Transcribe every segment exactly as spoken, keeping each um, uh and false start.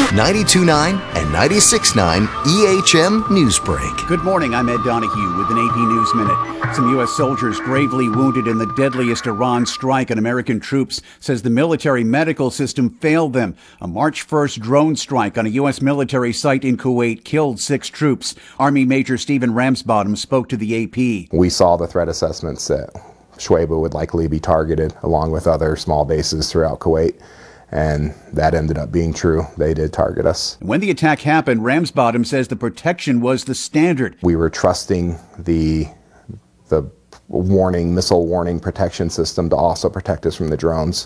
ninety-two point nine and ninety-six point nine E H M Newsbreak. Good morning, I'm Ed Donahue with an A P News Minute. Some U S soldiers gravely wounded in the deadliest Iran strike on American troops says the military medical system failed them. A March first drone strike on a U S military site in Kuwait killed six troops. Army Major Stephen Ramsbottom spoke to the A P. We saw the threat assessments that Shuaibah would likely be targeted along with other small bases throughout Kuwait. And that ended up being true. They did target us. When the attack happened, Ramsbottom says the protection was the standard. We were trusting the the warning, missile warning protection system to also protect us from the drones.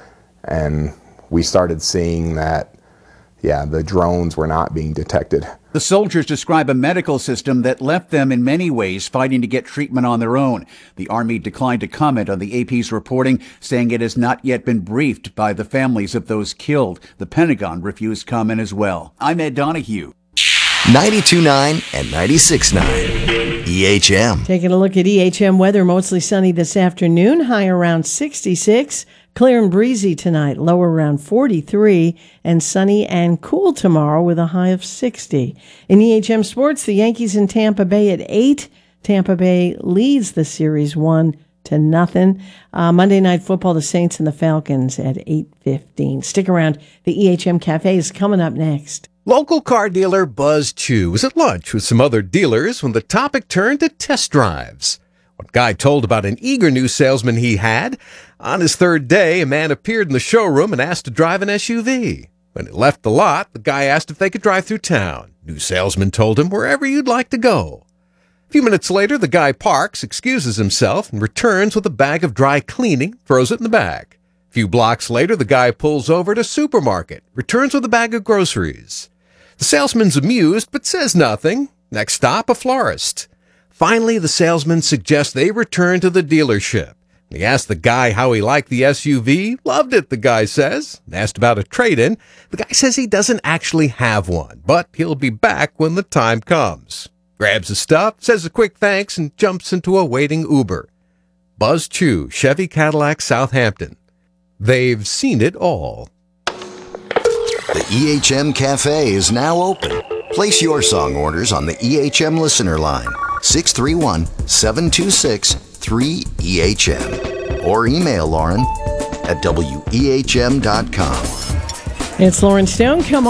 And we started seeing that, yeah, the drones were not being detected. The soldiers describe a medical system that left them in many ways fighting to get treatment on their own. The Army declined to comment on the A P's reporting, saying it has not yet been briefed by the families of those killed. The Pentagon refused comment as well. I'm Ed Donahue. ninety-two point nine and ninety-six point nine E H M. Taking a look at E H M weather, mostly sunny this afternoon, high around sixty-six. Clear and breezy tonight, lower around forty-three, and sunny and cool tomorrow with a high of sixty. In E H M sports, the Yankees in Tampa Bay at eight. Tampa Bay leads the series one to nothing. Uh, Monday Night Football, the Saints and the Falcons at eight fifteen. Stick around. The E H M Cafe is coming up next. Local car dealer Buzz Chew was at lunch with some other dealers when the topic turned to test drives. One guy told about an eager new salesman he had. On his third day, a man appeared in the showroom and asked to drive an S U V. When it left the lot, the guy asked if they could drive through town. New salesman told him wherever you'd like to go. A few minutes later, the guy parks, excuses himself, and returns with a bag of dry cleaning, throws it in the back. A few blocks later, the guy pulls over to a supermarket, returns with a bag of groceries. The salesman's amused, but says nothing. Next stop, a florist. Finally, the salesman suggests they return to the dealership. He asked the guy how he liked the S U V. Loved it, the guy says. Asked about a trade-in. The guy says he doesn't actually have one, but he'll be back when the time comes. Grabs his stuff, says a quick thanks, and jumps into a waiting Uber. Buzz Chew, Chevy Cadillac, Southampton. They've seen it all. The E H M Cafe is now open. Place your song orders on the E H M listener line, six three one, seven two six, three E H M, or email Lauren at W E H M dot com. It's Lauren Stone. Come on.